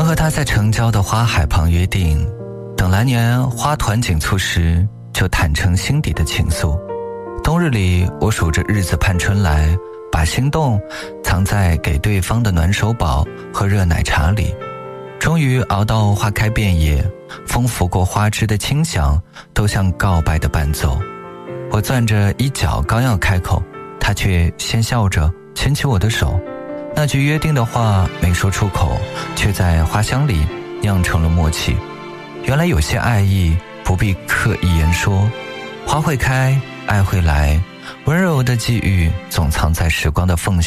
和他在城郊的花海旁约定，等来年花团锦簇时，就坦诚心底的情愫。冬日里，我数着日子盼春来，把心动藏在给对方的暖手宝和热奶茶里。终于熬到花开遍野，风拂过花枝的清响，都像告白的伴奏。我攥着衣角刚要开口，他却先笑着牵起我的手。那句约定的话没说出口，却在花香里酿成了默契。原来有些爱意不必刻意言说，花会开，爱会来，温柔的际遇总藏在时光的缝隙。